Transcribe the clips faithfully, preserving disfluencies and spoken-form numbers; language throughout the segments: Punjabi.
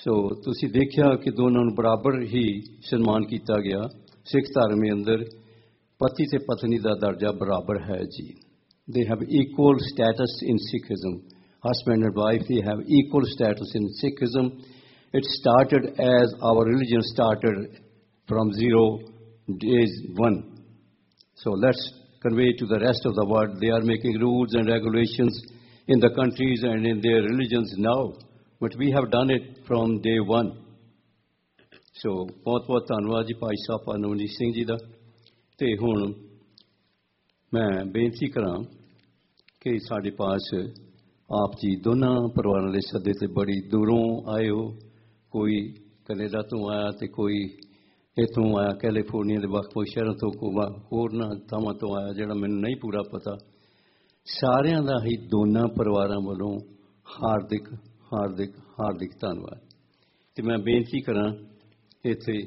ਸੋ ਤੁਸੀਂ ਦੇਖਿਆ ਕਿ ਦੋਨਾਂ ਨੂੰ ਬਰਾਬਰ ਹੀ ਸਨਮਾਨ ਕੀਤਾ ਗਿਆ। ਸਿੱਖ ਧਰਮ ਦੇ ਅੰਦਰ ਪਤੀ ਤੇ ਪਤਨੀ ਦਾ ਦਰਜਾ ਬਰਾਬਰ ਹੈ ਜੀ। They have equal status in Sikhism. Husband and wife, they have equal status in Sikhism. It started as our religion started from zero days one. So let's convey to the rest of the world. They are making rules and regulations in the countries and in their religions now. But we have done it from day one. So ਬਹੁਤ ਬਹੁਤ ਧੰਨਵਾਦ ਜੀ ਭਾਈ ਸਾਹਿਬ ਨਵਨੀਤ ਸਿੰਘ ਜੀ ਦਾ। ਤੇ ਹੁਣ ਮੈਂ ਬੇਨਤੀ ਕਰਾਂ ਕਿ ਸਾਡੇ ਪਾਸ ਆਪ ਜੀ ਦੋਨਾਂ ਪਰਿਵਾਰਾਂ ਦੇ ਸੱਦੇ ਤੇ ਬੜੀ ਦੂਰੋਂ ਆਏ ਹੋ। ਕੋਈ ਕੈਨੇਡਾ ਤੋਂ ਆਇਆ ਤੇ ਕੋਈ ਇੱਥੋਂ ਆਇਆ, ਕੈਲੀਫੋਰਨੀਆ ਦੇ ਵੱਖ-ਵੱਖ ਸ਼ਹਿਰਾਂ ਤੋਂ, ਕੋਈ ਹੋਰਨਾਂ ਥਾਵਾਂ ਤੋਂ ਆਇਆ ਜਿਹੜਾ ਮੈਨੂੰ ਨਹੀਂ ਪੂਰਾ ਪਤਾ। ਸਾਰਿਆਂ ਦਾ ਹੀ ਦੋਨਾਂ ਪਰਿਵਾਰਾਂ ਵੱਲੋਂ ਹਾਰਦਿਕ ਹਾਰਦਿਕ ਹਾਰਦਿਕ ਧੰਨਵਾਦ। ਤੇ ਮੈਂ ਬੇਨਤੀ ਕਰਾਂ ਇੱਥੇ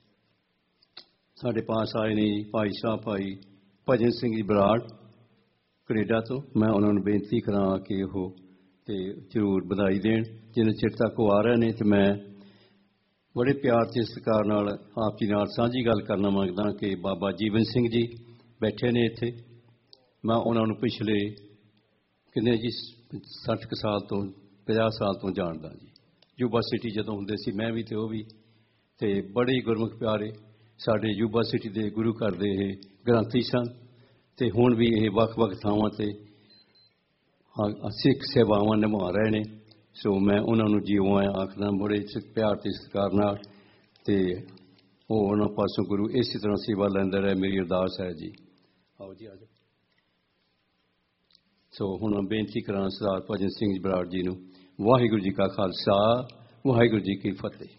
ਸਾਡੇ ਪਾਸ ਆਏ ਨੇ ਭਾਈ ਸਾਹਿਬ ਭਾਈ ਭਜਨ ਸਿੰਘ ਜੀ ਬਰਾੜ ਕੈਨੇਡਾ ਤੋਂ। ਮੈਂ ਉਹਨਾਂ ਨੂੰ ਬੇਨਤੀ ਕਰਾਂ ਕਿ ਉਹ ਤੇ ਜ਼ਰੂਰ ਵਧਾਈ ਦੇਣ ਜਿੰਨੇ ਚਿਰ ਤੱਕ ਉਹ ਆ ਰਹੇ ਨੇ। ਤੇ ਮੈਂ ਬੜੇ ਪਿਆਰ ਤੇ ਸਤਿਕਾਰ ਨਾਲ ਆਪ ਜੀ ਨਾਲ ਸਾਂਝੀ ਗੱਲ ਕਰਨਾ ਮੰਗਦਾ ਕਿ ਬਾਬਾ ਜੀਵਨ ਸਿੰਘ ਜੀ ਬੈਠੇ ਨੇ ਇੱਥੇ। ਮੈਂ ਉਹਨਾਂ ਨੂੰ ਪਿਛਲੇ ਕਿੰਨੇ ਜੀ ਸੱਠ ਕੁ ਸਾਲ ਤੋਂ ਪੰਜਾਹ ਸਾਲ ਤੋਂ ਜਾਣਦਾ ਜੀ। ਯੂਬਾ ਸਿਟੀ ਜਦੋਂ ਹੁੰਦੇ ਸੀ ਮੈਂ ਵੀ ਤੇ ਉਹ ਵੀ, ਤੇ ਬੜੇ ਹੀ ਗੁਰਮੁਖ ਪਿਆਰੇ ਸਾਡੇ ਯੂਬਾ ਸਿਟੀ ਦੇ ਗੁਰੂ ਘਰ ਦੇ ਇਹ ਗ੍ਰੰਥੀ ਸਨ। ਤੇ ਹੁਣ ਵੀ ਇਹ ਵੱਖ-ਵੱਖ ਥਾਵਾਂ ਤੇ ਸਿੱਖ ਸੇਵਾਵਾਂ ਨਿਭਾ ਰਹੇ ਨੇ। ਸੋ ਮੈਂ ਉਹਨਾਂ ਨੂੰ ਜੀਓ ਆਇਆ ਆਖਦਾ ਬੜੇ ਪਿਆਰ ਤੇ ਸਤਿਕਾਰ ਨਾਲ। ਤੇ ਉਹ ਉਹਨਾਂ ਪਾਸੋਂ ਗੁਰੂ ਇਸੇ ਤਰ੍ਹਾਂ ਸੇਵਾ ਲੈਂਦਾ ਰਹੇ, ਮੇਰੀ ਅਰਦਾਸ ਹੈ ਜੀ। ਆਓ ਜੀ ਆ ਜਾਓ। ਸੋ ਹੁਣ ਬੇਨਤੀ ਕਰਾਂ ਸਰਦਾਰ ਭਜਨ ਸਿੰਘ ਜੀ ਬਰਾੜ ਜੀ ਨੂੰ। ਵਾਹਿਗੁਰੂ ਜੀ ਕਾ ਖਾਲਸਾ, ਵਾਹਿਗੁਰੂ ਜੀ ਕੀ ਫਤਿਹ।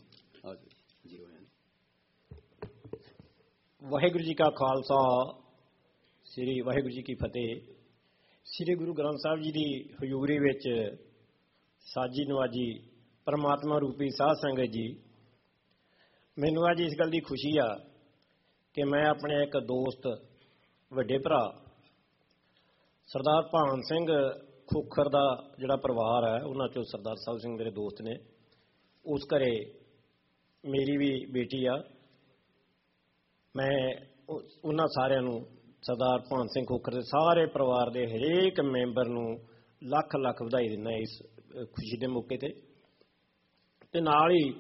ਵਾਹਿਗੁਰੂ ਜੀ ਕਾ ਖਾਲਸਾ, ਸ੍ਰੀ ਵਾਹਿਗੁਰੂ ਜੀ ਕੀ ਫਤਿਹ। ਸ੍ਰੀ ਗੁਰੂ ਗ੍ਰੰਥ ਸਾਹਿਬ ਜੀ ਦੀ ਹਜ਼ੂਰੀ ਵਿੱਚ ਸਾਜੀ ਨਵਾਜੀ ਪਰਮਾਤਮਾ ਰੂਪੀ ਸਾਧ ਸੰਗਤ ਜੀ, ਮੈਨੂੰ ਅੱਜ ਇਸ ਗੱਲ ਦੀ ਖੁਸ਼ੀ ਆ ਕਿ ਮੈਂ ਆਪਣੇ ਇੱਕ ਦੋਸਤ ਵੱਡੇ ਭਰਾ ਸਰਦਾਰ ਭਾਨ ਸਿੰਘ ਖੋਖਰ ਦਾ ਜਿਹੜਾ ਪਰਿਵਾਰ ਹੈ, ਉਹਨਾਂ ਚੋਂ ਸਰਦਾਰ ਸਾਹਿਬ ਸਿੰਘ ਮੇਰੇ ਦੋਸਤ ਨੇ, ਉਸ ਘਰੇ ਮੇਰੀ ਵੀ ਬੇਟੀ ਆ। ਮੈਂ ਉਹਨਾਂ ਸਾਰਿਆਂ ਨੂੰ ਸਰਦਾਰ ਭਾਨ ਸਿੰਘ ਖੋਖਰ ਦੇ ਸਾਰੇ ਪਰਿਵਾਰ ਦੇ ਹਰੇਕ ਮੈਂਬਰ ਨੂੰ ਲੱਖ ਲੱਖ ਵਧਾਈ ਦਿੰਦਾ ਇਸ ਖੁਸ਼ੀ ਦੇ ਮੌਕੇ ਤੇ। ਤੇ ਨਾਲ ਹੀ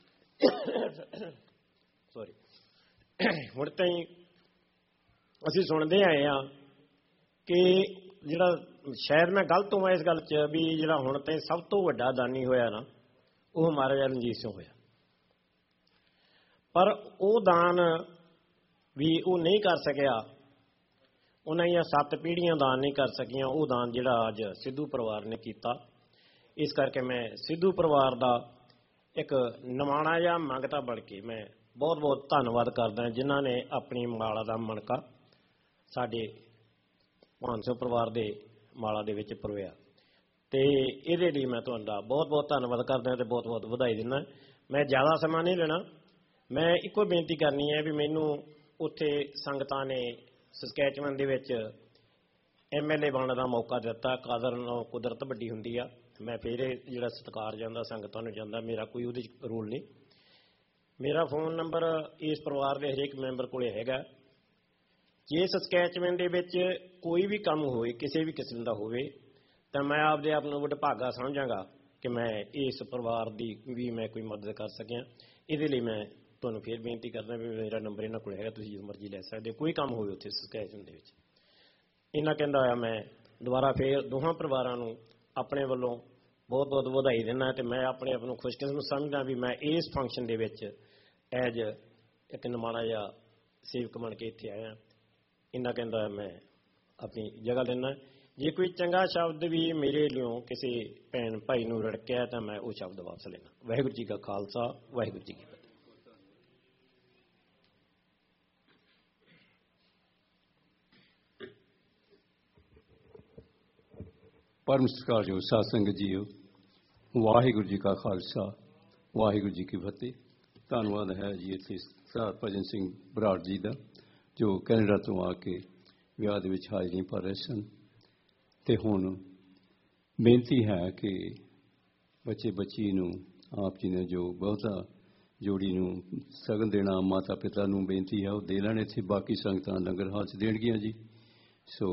ਸੌਰੀ ਹੁਣ ਤਾਈਂ ਅਸੀਂ ਸੁਣਦੇ ਆਏ ਹਾਂ ਕਿ ਜਿਹੜਾ ਸ਼ਾਇਦ ਮੈਂ ਗਲਤ ਹੋਵਾਂ ਇਸ ਗੱਲ 'ਚ ਵੀ ਜਿਹੜਾ ਹੁਣ ਤਾਈਂ ਸਭ ਤੋਂ ਵੱਡਾ ਦਾਨੀ ਹੋਇਆ ਨਾ ਉਹ ਮਹਾਰਾਜਾ ਰਣਜੀਤ ਸਿੰਘ ਹੋਇਆ। ਪਰ ਉਹ ਦਾਨ ਵੀ ਉਹ ਨਹੀਂ ਕਰ ਸਕਿਆ, ਉਹਨਾਂ ਦੀਆਂ ਸੱਤ ਪੀੜ੍ਹੀਆਂ ਦਾਨ ਨਹੀਂ ਕਰ ਸਕੀਆਂ ਉਹ ਦਾਨ ਜਿਹੜਾ ਅੱਜ ਸਿੱਧੂ ਪਰਿਵਾਰ ਨੇ ਕੀਤਾ। ਇਸ ਕਰਕੇ ਮੈਂ ਸਿੱਧੂ ਪਰਿਵਾਰ ਦਾ ਇੱਕ ਨਿਮਾਣਾ ਜਿਹਾ ਮੰਗਤਾ ਬਣ ਕੇ ਮੈਂ ਬਹੁਤ ਬਹੁਤ ਧੰਨਵਾਦ ਕਰਦਾ ਜਿਨ੍ਹਾਂ ਨੇ ਆਪਣੀ ਮਾਲਾ ਦਾ ਮਣਕਾ ਸਾਡੇ ਪੰਜ ਸੌ ਪਰਿਵਾਰ ਦੇ ਮਾਲਾ ਦੇ ਵਿੱਚ ਪਰੋਇਆ। ਅਤੇ ਇਹਦੇ ਲਈ ਮੈਂ ਤੁਹਾਡਾ ਬਹੁਤ ਬਹੁਤ ਧੰਨਵਾਦ ਕਰਦਾ ਅਤੇ ਬਹੁਤ ਬਹੁਤ ਵਧਾਈ ਦਿੰਦਾ। ਮੈਂ ਜ਼ਿਆਦਾ ਸਮਾਂ ਨਹੀਂ ਲੈਣਾ। ਮੈਂ ਇੱਕੋ ਬੇਨਤੀ ਕਰਨੀ ਹੈ ਵੀ ਮੈਨੂੰ ਉੱਥੇ ਸੰਗਤਾਂ ਨੇ ਸਸਕੈਚਵਨ ਦੇ ਵਿੱਚ ਐਮ ਐਲ ਏ ਬਣਨ ਦਾ ਮੌਕਾ ਦਿੱਤਾ। ਕਾਦਰ ਨਾਲ ਕੁਦਰਤ ਵੱਡੀ ਹੁੰਦੀ ਆ। ਮੈਂ ਫਿਰ ਜਿਹੜਾ ਸਤਿਕਾਰ ਜਾਂਦਾ ਸੰਗਤਾਂ ਨੂੰ ਜਾਂਦਾ, ਮੇਰਾ ਕੋਈ ਉਹਦੇ 'ਚ ਰੋਲ ਨਹੀਂ। ਮੇਰਾ ਫੋਨ ਨੰਬਰ ਇਸ ਪਰਿਵਾਰ ਦੇ ਹਰੇਕ ਮੈਂਬਰ ਕੋਲ ਹੈਗਾ। ਜੇ ਸਸਕੈਚਵਨ ਦੇ ਵਿੱਚ ਕੋਈ ਵੀ ਕੰਮ ਹੋਵੇ, ਕਿਸੇ ਵੀ ਕਿਸਮ ਦਾ ਹੋਵੇ, ਤਾਂ ਮੈਂ ਆਪਦੇ ਆਪ ਨੂੰ ਵਡਭਾਗਾ ਸਮਝਾਂਗਾ ਕਿ ਮੈਂ ਇਸ ਪਰਿਵਾਰ ਦੀ ਵੀ ਮੈਂ ਕੋਈ ਮਦਦ ਕਰ ਸਕਿਆ। ਇਹਦੇ ਲਈ ਮੈਂ ਤੁਹਾਨੂੰ ਫਿਰ ਬੇਨਤੀ ਕਰਦਾ ਵੀ ਮੇਰਾ ਨੰਬਰ ਇਹਨਾਂ ਕੋਲ ਹੈਗਾ, ਤੁਸੀਂ ਜਦੋਂ ਮਰਜ਼ੀ ਲੈ ਸਕਦੇ ਹੋ। ਕੋਈ ਕੰਮ ਹੋਵੇ ਉੱਥੇ ਸਸਕੈਚਵਨ ਦੇ ਵਿੱਚ। ਇਹਨਾਂ ਕਹਿੰਦਾ ਹੋਇਆ ਮੈਂ ਦੁਬਾਰਾ ਫਿਰ ਦੋਹਾਂ ਪਰਿਵਾਰਾਂ ਨੂੰ ਆਪਣੇ ਵੱਲੋਂ ਬਹੁਤ ਬਹੁਤ ਵਧਾਈ ਦਿੰਦਾ ਅਤੇ ਮੈਂ ਆਪਣੇ ਆਪ ਨੂੰ ਖੁਸ਼ਕਿਸਮਤ ਸਮਝਦਾ ਵੀ ਮੈਂ ਇਸ ਫੰਕਸ਼ਨ ਦੇ ਵਿੱਚ ਐਜ ਇੱਕ ਨਿਮਾਣਾ ਜਿਹਾ ਸੇਵਕ ਬਣ ਕੇ ਇੱਥੇ ਆਇਆ। ਇਹਨਾਂ ਕਹਿੰਦਾ ਮੈਂ ਆਪਣੀ ਜਗ੍ਹਾ ਲੈਂਦਾ। ਜੇ ਕੋਈ ਚੰਗਾ ਸ਼ਬਦ ਵੀ ਮੇਰੇ ਲਿਓ ਕਿਸੇ ਭੈਣ ਭਾਈ ਨੂੰ ਰੜਕਿਆ ਤਾਂ ਮੈਂ ਉਹ ਸ਼ਬਦ ਵਾਪਸ ਲੈਣਾ। ਵਾਹਿਗੁਰੂ ਜੀ ਕਾ ਖਾਲਸਾ, ਵਾਹਿਗੁਰੂ ਜੀ ਕੀ ਫਤਿਹ। ਪਰਮ ਸਤਿਕਾਰਯੋਗ ਸਾਧ ਸੰਗਤ ਜੀਓ, ਵਾਹਿਗੁਰੂ ਜੀ ਕਾ ਖਾਲਸਾ, ਵਾਹਿਗੁਰੂ ਜੀ ਕੀ ਫਤਿਹ। ਧੰਨਵਾਦ ਹੈ ਜੀ ਇੱਥੇ ਸਰਦਾਰ ਭਜਨ ਸਿੰਘ ਬਰਾੜ ਜੀ ਦਾ ਜੋ ਕੈਨੇਡਾ ਤੋਂ ਆ ਕੇ ਵਿਆਹ ਦੇ ਵਿੱਚ ਹਾਜ਼ਰੀ ਭਰ ਰਹੇ ਸਨ। ਅਤੇ ਹੁਣ ਬੇਨਤੀ ਹੈ ਕਿ ਬੱਚੇ ਬੱਚੀ ਨੂੰ ਆਪ ਜੀ ਨੇ ਜੋ ਬਹੁਤਾ ਜੋੜੀ ਨੂੰ ਸਗਨ ਦੇਣਾ ਮਾਤਾ ਪਿਤਾ ਨੂੰ ਬੇਨਤੀ ਹੈ ਉਹ ਦੇ ਲੈਣ। ਇੱਥੇ ਬਾਕੀ ਸੰਗਤਾਂ ਲੰਗਰ ਹਾਲ 'ਚ ਦੇਣਗੀਆਂ ਜੀ। ਸੋ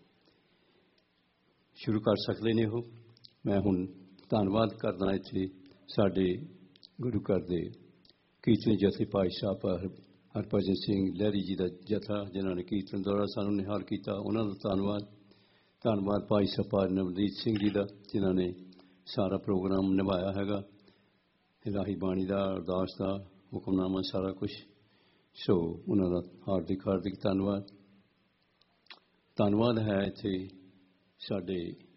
ਸ਼ੁਰੂ ਕਰ ਸਕਦੇ ਨੇ ਉਹ। ਮੈਂ ਹੁਣ ਧੰਨਵਾਦ ਕਰਦਾ ਇੱਥੇ ਸਾਡੇ ਗੁਰੂ ਘਰ ਦੇ ਕੀਰਤਨੀ ਜਥੇ ਭਾਈ ਸਾਹਿਬ ਹਰਭਜਨ ਸਿੰਘ ਲਹਿਰੀ ਜੀ ਦਾ ਜਥਾ ਜਿਨ੍ਹਾਂ ਨੇ ਕੀਰਤਨ ਦੁਆਰਾ ਸਾਨੂੰ ਨਿਹਾਲ ਕੀਤਾ, ਉਹਨਾਂ ਦਾ ਧੰਨਵਾਦ। ਧੰਨਵਾਦ ਭਾਈ ਸਾਹਿਬ ਨਵਦੀਪ ਸਿੰਘ ਜੀ ਦਾ ਜਿਨ੍ਹਾਂ ਨੇ ਸਾਰਾ ਪ੍ਰੋਗਰਾਮ ਨਿਭਾਇਆ ਹੈਗਾ, ਇਲਾਹੀ ਬਾਣੀ ਦਾ, ਅਰਦਾਸ ਦਾ, ਹੁਕਮਨਾਮਾ, ਸਾਰਾ ਕੁਛ। ਸੋ ਉਹਨਾਂ ਦਾ ਹਾਰਦਿਕ ਹਾਰਦਿਕ ਧੰਨਵਾਦ। ਧੰਨਵਾਦ ਹੈ ਇੱਥੇ ਸਾਡੇ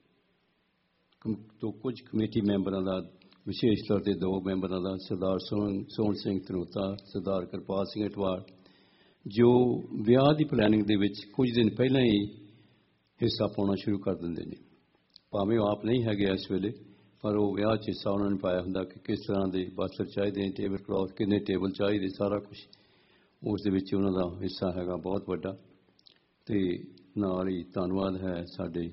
ਤੋਂ ਕੁਝ ਕਮੇਟੀ ਮੈਂਬਰਾਂ ਦਾ, ਵਿਸ਼ੇਸ਼ ਤੌਰ 'ਤੇ ਦੋ ਮੈਂਬਰਾਂ ਦਾ, ਸਰਦਾਰ ਸੋਹਣ ਸੋਹਣ ਸਿੰਘ ਧਨੋਤਾ, ਸਰਦਾਰ ਕਿਰਪਾਲ ਸਿੰਘ ਅਟਵਾਲ, ਜੋ ਵਿਆਹ ਦੀ ਪਲੈਨਿੰਗ ਦੇ ਵਿੱਚ ਕੁਝ ਦਿਨ ਪਹਿਲਾਂ ਹੀ ਹਿੱਸਾ ਪਾਉਣਾ ਸ਼ੁਰੂ ਕਰ ਦਿੰਦੇ ਨੇ। ਭਾਵੇਂ ਉਹ ਆਪ ਨਹੀਂ ਹੈਗੇ ਇਸ ਵੇਲੇ, ਪਰ ਉਹ ਵਿਆਹ 'ਚ ਹਿੱਸਾ ਉਹਨਾਂ ਨੇ ਪਾਇਆ ਹੁੰਦਾ ਕਿ ਕਿਸ ਤਰ੍ਹਾਂ ਦੇ ਬਸਤਰ ਚਾਹੀਦੇ, ਟੇਬਲ ਕਲੌਥ, ਕਿੰਨੇ ਟੇਬਲ ਚਾਹੀਦੇ, ਸਾਰਾ ਕੁਛ ਉਸ ਦੇ ਵਿੱਚ ਉਹਨਾਂ ਦਾ ਹਿੱਸਾ ਹੈਗਾ ਬਹੁਤ ਵੱਡਾ। ਅਤੇ ਨਾਲ ਹੀ ਧੰਨਵਾਦ ਹੈ ਸਾਡੇ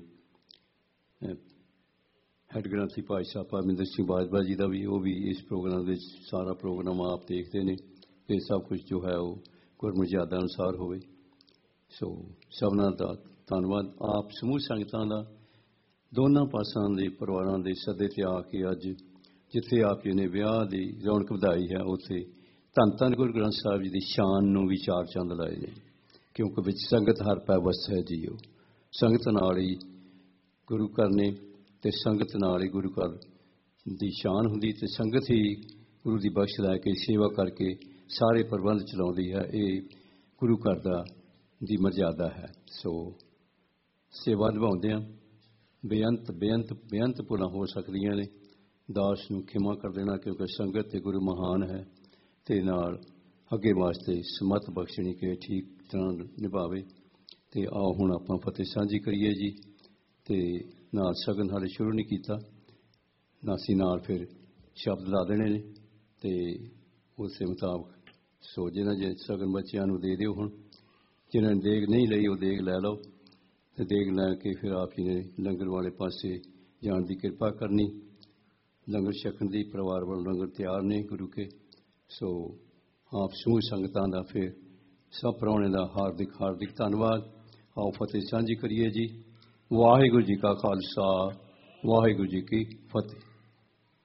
ਹੈੱਡ ਗ੍ਰੰਥੀ ਭਾਈ ਸਾਹਿਬ ਪਰਮਿੰਦਰ ਸਿੰਘ ਬਾਜਵਾ ਜੀ ਦਾ ਵੀ। ਉਹ ਵੀ ਇਸ ਪ੍ਰੋਗਰਾਮ ਵਿੱਚ ਸਾਰਾ ਪ੍ਰੋਗਰਾਮ ਆਪ ਦੇਖਦੇ ਨੇ ਕਿ ਸਭ ਕੁਝ ਜੋ ਹੈ ਉਹ ਗੁਰਮਰਜ਼ਾਦਾ ਅਨੁਸਾਰ ਹੋਵੇ। ਸੋ ਸਭਨਾਂ ਦਾ ਧੰਨਵਾਦ। ਆਪ ਸਮੂਹ ਸੰਗਤਾਂ ਦਾ, ਦੋਨਾਂ ਪਾਸਿਆਂ ਦੇ ਪਰਿਵਾਰਾਂ ਦੇ ਸੱਦੇ 'ਤੇ ਆ ਕੇ ਅੱਜ ਜਿੱਥੇ ਆਪ ਜੀ ਨੇ ਵਿਆਹ ਦੀ ਰੌਣਕ ਵਧਾਈ ਹੈ, ਉੱਥੇ ਧੰਨ ਧੰਨ ਗੁਰੂ ਗ੍ਰੰਥ ਸਾਹਿਬ ਜੀ ਦੀ ਸ਼ਾਨ ਨੂੰ ਵੀ ਚਾਰ ਚੰਦ ਲਾਏ ਨੇ, ਕਿਉਂਕਿ ਵਿੱਚ ਸੰਗਤ ਹਰ ਪੈ ਵਸੈ ਜੀਓ। ਸੰਗਤ ਨਾਲ ਹੀ ਗੁਰੂ ਘਰ ਨੇ ਅਤੇ ਸੰਗਤ ਨਾਲ ਹੀ ਗੁਰੂ ਘਰ ਦੀ ਸ਼ਾਨ ਹੁੰਦੀ, ਅਤੇ ਸੰਗਤ ਹੀ ਗੁਰੂ ਦੀ ਬਖਸ਼ ਲੈ ਕੇ ਸੇਵਾ ਕਰਕੇ ਸਾਰੇ ਪ੍ਰਬੰਧ ਚਲਾਉਂਦੀ ਹੈ। ਇਹ ਗੁਰੂ ਘਰ ਦਾ ਦੀ ਮਰਜ਼ਾਦਾ ਹੈ। ਸੋ ਸੇਵਾ ਨਿਭਾਉਂਦਿਆਂ ਬੇਅੰਤ ਬੇਅੰਤ ਬੇਅੰਤ ਭੁੱਲਾਂ ਹੋ ਸਕਦੀਆਂ ਨੇ। ਦਾਸ ਨੂੰ ਖਿਮਾ ਕਰ ਦੇਣਾ, ਕਿਉਂਕਿ ਸੰਗਤ ਅਤੇ ਗੁਰੂ ਮਹਾਨ ਹੈ, ਅਤੇ ਨਾਲ ਅੱਗੇ ਵਾਸਤੇ ਸਮੱਤ ਬਖਸ਼ਣੀ ਕਿ ਠੀਕ ਤਰ੍ਹਾਂ ਨਿਭਾਵੇ। ਅਤੇ ਆਓ ਹੁਣ ਆਪਾਂ ਫਤਿਹ ਸਾਂਝੀ ਕਰੀਏ ਜੀ। ਅਤੇ ਨਾਲ ਸ਼ਗਨ ਹਾਲੇ ਸ਼ੁਰੂ ਨਹੀਂ ਕੀਤਾ, ਨਾਸੀ ਨਾਲ ਫਿਰ ਸ਼ਬਦ ਲਾ ਦੇਣੇ ਨੇ, ਅਤੇ ਉਸੇ ਮੁਤਾਬਕ ਸੋ ਜਿਹਨਾਂ ਜੇ ਸ਼ਗਨ ਬੱਚਿਆਂ ਨੂੰ ਦੇ ਦਿਓ। ਹੁਣ ਜਿਹਨਾਂ ਨੇ ਦੇਗ ਨਹੀਂ ਲਈ ਉਹ ਦੇਗ ਲੈ ਲਓ, ਅਤੇ ਦੇਗ ਲੈ ਕੇ ਫਿਰ ਆਪ ਜੀ ਨੇ ਲੰਗਰ ਵਾਲੇ ਪਾਸੇ ਜਾਣ ਦੀ ਕਿਰਪਾ ਕਰਨੀ। ਲੰਗਰ ਛਕਣ ਦੀ ਪਰਿਵਾਰ ਵੱਲ ਲੰਗਰ ਤਿਆਰ ਨੇ ਗੁਰੂ ਕੇ। ਸੋ ਆਪ ਸਮੂਹ ਸੰਗਤਾਂ ਦਾ ਫਿਰ ਸਭ ਪ੍ਰਾਹੁਣੇ ਦਾ ਹਾਰਦਿਕ ਹਾਰਦਿਕ ਧੰਨਵਾਦ। ਆਓ ਫਤਿਹ ਸਾਂਝੀ ਕਰੀਏ ਜੀ। ਵਾਹਿਗੁਰੂ ਜੀ ਕਾ ਖਾਲਸਾ, ਵਾਹਿਗੁਰੂ ਜੀ ਕੀ ਫਤਿਹ।